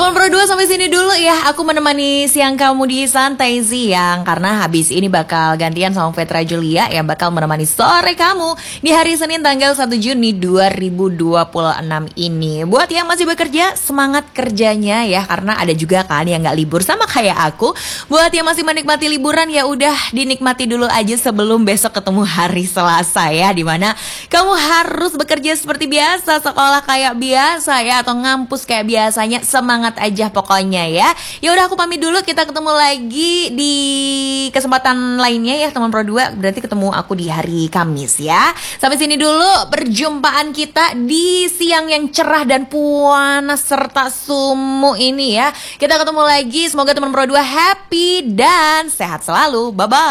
Teman Pro 2 sampai sini dulu ya. Aku menemani siang kamu di Santai Siang, karena habis ini bakal gantian sama Petra Julia yang bakal menemani sore kamu di hari Senin tanggal 1 Juni 2026 ini. Buat yang masih bekerja, semangat kerjanya ya, karena ada juga kan yang gak libur sama kayak aku. Buat yang masih menikmati liburan, ya udah dinikmati dulu aja sebelum besok ketemu hari Selasa ya, dimana kamu harus bekerja seperti biasa, sekolah kayak biasa ya, atau ngampus kayak biasanya. Semangat aja pokoknya ya. Ya udah, aku pamit dulu, kita ketemu lagi di kesempatan lainnya ya teman Pro 2. Berarti ketemu aku di hari Kamis ya. Sampai sini dulu perjumpaan kita di siang yang cerah dan panas serta sumuk ini ya. Kita ketemu lagi, semoga teman Pro 2 happy dan sehat selalu. Bye bye.